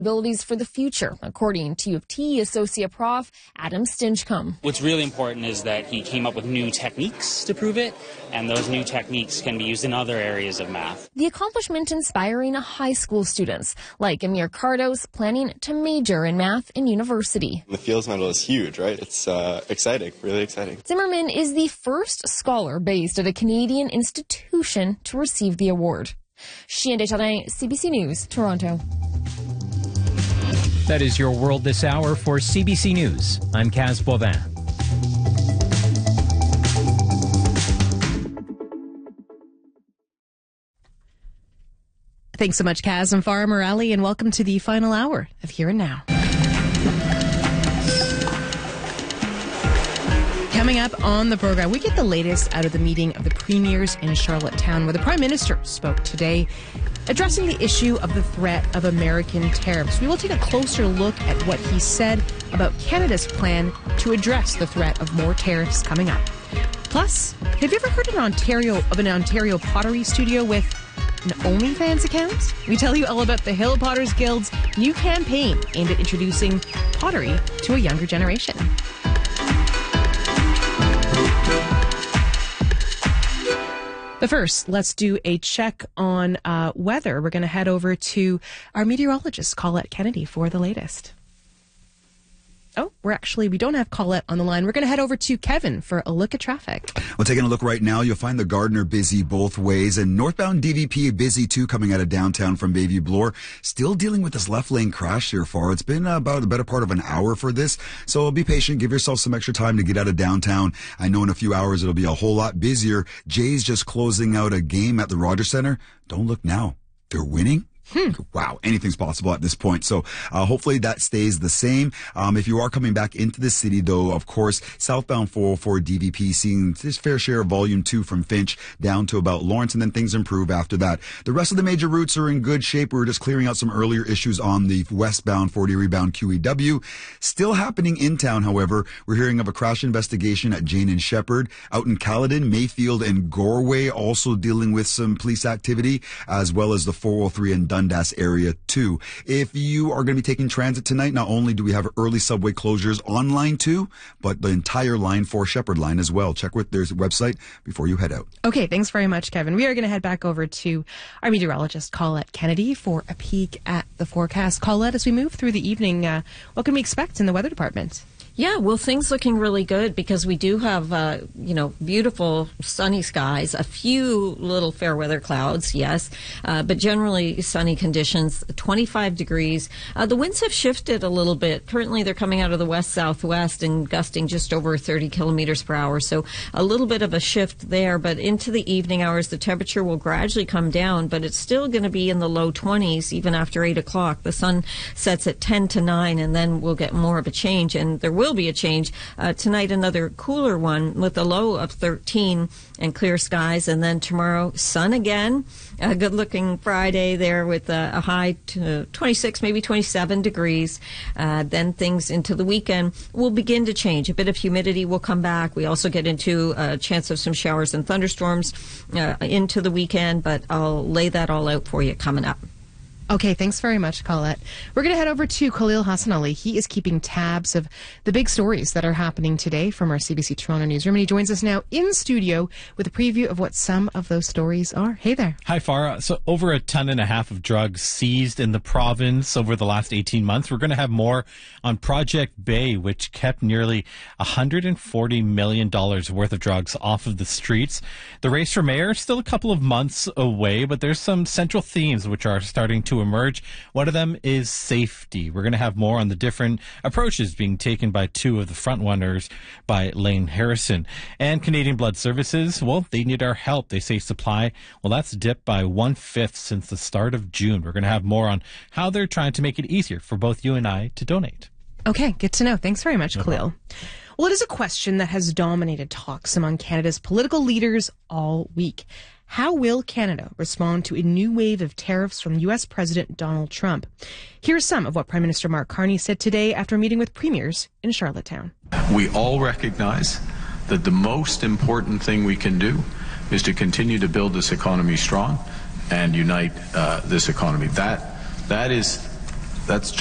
abilities for the future, according to U of T Associate Prof. Adam Stinchcomb. What's really important is that he came up with new techniques to prove it, and those new techniques can be used in other areas of math. The accomplishment inspiring high school students, like Amir Cardos, planning to major in math in university. The Fields Medal is huge, right? It's exciting, really exciting. Zimmerman is the first scholar based at a Canadian institution to receive the award. Chien Desjardins, CBC News, Toronto. That is your world this hour for CBC News. I'm Kaz Boivin. Thanks so much, Kaz and Farah Morali, and welcome to the final hour of Here and Now. Coming up on the program, we get the latest out of the meeting of the premiers in Charlottetown, where the Prime Minister spoke today, addressing the issue of the threat of American tariffs. We will take a closer look at what he said about Canada's plan to address the threat of more tariffs coming up. Plus, have you ever heard of an Ontario pottery studio with an OnlyFans account? We tell you all about the Hill Potters Guild's new campaign aimed at introducing pottery to a younger generation. But first, let's do a check on weather. We're going to head over to our meteorologist, Colette Kennedy, for the latest. Oh, we don't have Colette on the line. We're going to head over to Kevin for a look at traffic. Well, taking a look right now, you'll find the Gardiner busy both ways, and northbound DVP busy too, coming out of downtown from Bayview Bloor. Still dealing with this left lane crash here far. It's been about the better part of an hour for this, so be patient. Give yourself some extra time to get out of downtown. I know in a few hours it'll be a whole lot busier. Jay's just closing out a game at the Rogers Centre. Don't look now. They're winning. Wow, anything's possible at this point. So hopefully that stays the same. If you are coming back into the city, though, of course, southbound 404 DVP seeing this fair share of volume 2 from Finch down to about Lawrence, and then things improve after that. The rest of the major routes are in good shape. We were just clearing out some earlier issues on the westbound 40 rebound QEW. Still happening in town, however. We're hearing of a crash investigation at Jane and Shepherd. Out in Caledon, Mayfield, and Goreway also dealing with some police activity, as well as the 403 and Dundas area too. If you are going to be taking transit tonight, not only do we have early subway closures on line 2, but the entire line 4 Shepherd line as well. Check with their website before you head out. Okay, thanks very much, Kevin. We are going to head back over to our meteorologist, Colette Kennedy, for a peek at the forecast. Colette, as we move through the evening, what can we expect in the weather department? Yeah, well, things looking really good because we do have, beautiful sunny skies, a few little fair weather clouds, yes, but generally sunny conditions, 25 degrees. The winds have shifted a little bit. Currently, they're coming out of the west-southwest and gusting just over 30 kilometers per hour, so a little bit of a shift there, but into the evening hours, the temperature will gradually come down, but it's still going to be in the low 20s even after 8 o'clock. The sun sets at 10 to 9, and then we'll get more of a change, and there will be a change. Tonight, another cooler one with a low of 13 and clear skies. And then tomorrow, sun again. A good-looking Friday there with a high to 26, maybe 27 degrees. Then things into the weekend will begin to change. A bit of humidity will come back. We also get into a chance of some showers and thunderstorms into the weekend, but I'll lay that all out for you coming up. Okay, thanks very much, Colette. We're going to head over to Khalil Hassan Ali. He is keeping tabs of the big stories that are happening today from our CBC Toronto newsroom, and he joins us now in studio with a preview of what some of those stories are. Hey there. Hi, Farah. So over 1.5 tons of drugs seized in the province over the last 18 months. We're going to have more on Project Bay, which kept nearly $140 million worth of drugs off of the streets. The race for mayor is still a couple of months away, but there's some central themes which are starting to emerge. One of them is safety. We're going to have more on the different approaches being taken by two of the front runners by Lane Harrison. And Canadian Blood Services, well, they need our help. They say supply, well, that's dipped by 1/5 since the start of June. We're going to have more on how they're trying to make it easier for both you and I to donate. Okay, good to know. Thanks very much, Khalil. Well, it is a question that has dominated talks among Canada's political leaders all week. How will Canada respond to a new wave of tariffs from U.S. President Donald Trump? Here's some of what Prime Minister Mark Carney said today after meeting with premiers in Charlottetown. We all recognize that the most important thing we can do is to continue to build this economy strong and unite this economy. That is That's